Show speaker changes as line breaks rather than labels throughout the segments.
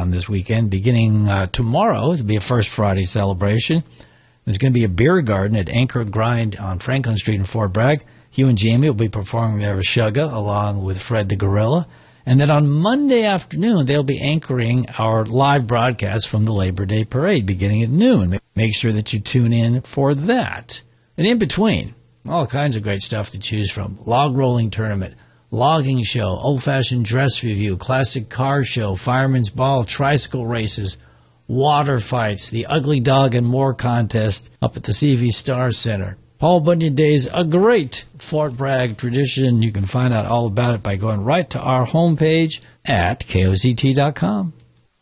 on this weekend. Beginning tomorrow, it'll be a First Friday celebration. There's going to be a beer garden at Anchor and Grind on Franklin Street in Fort Bragg. Hugh and Jamie will be performing there with Shugga along with Fred the Gorilla. And then on Monday afternoon, they'll be anchoring our live broadcast from the Labor Day Parade beginning at noon. Make sure that you tune in for that. And in between, all kinds of great stuff to choose from. Log rolling tournament, logging show, old-fashioned dress review, classic car show, fireman's ball, tricycle races, water fights, the Ugly Dog and More contest up at the CV Star Center. Paul Bunyan Days, a great Fort Bragg tradition. You can find out all about it by going right to our homepage at KOZT.com.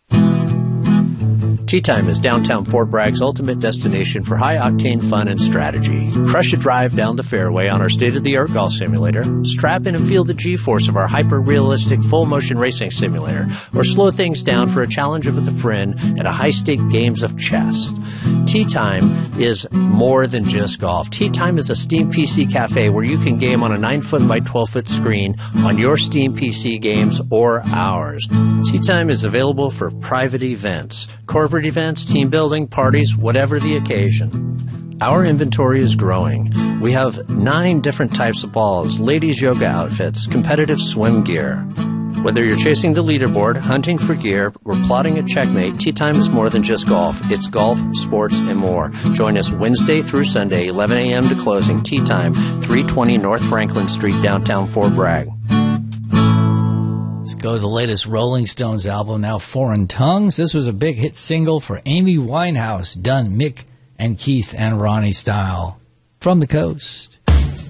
Tea Time is downtown Fort Bragg's ultimate destination for high-octane fun and strategy. Crush a drive down the fairway on our state-of-the-art golf simulator, strap in and feel the G-force of our hyper-realistic full-motion racing simulator, or slow things down for a challenge with a friend at a high-stake games of chess. Tea Time is more than just golf. Tea Time is a Steam PC cafe where you can game on a 9-foot by 12-foot screen on your Steam PC games or ours. Tea Time is available for private events, corporate events, team building, parties, whatever the occasion. Our inventory is growing. We have 9 different types of balls, ladies' yoga outfits, competitive swim gear. Whether you're chasing the leaderboard, hunting for gear, or plotting a checkmate, Tea Time is more than just golf. It's golf, sports, and more. Join us Wednesday through Sunday, 11 a.m. to closing. Tea Time, 320 North Franklin Street, downtown Fort Bragg.
Let's go to the latest Rolling Stones album, now Foreign Tongues. This was a big hit single for Amy Winehouse, done Mick and Keith and Ronnie style. From the Coast.